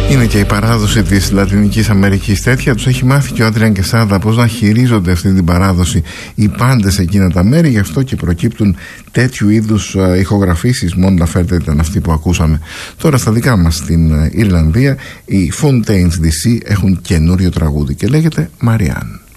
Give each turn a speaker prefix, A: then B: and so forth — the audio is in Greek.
A: Είναι και η παράδοση της Λατινικής Αμερικής τέτοια. Τους έχει μάθει και ο Άντριαν Κεσάδα πώς να χειρίζονται αυτή την παράδοση οι πάντες σε εκείνα τα μέρη. Γι' αυτό και προκύπτουν τέτοιου είδους ηχογραφήσεις. Μόνο Λαφέρτε ήταν αυτή που ακούσαμε. Τώρα στα δικά μας στην Ιρλανδία οι Fontaines DC έχουν καινούριο τραγούδι και λέγεται Marianne.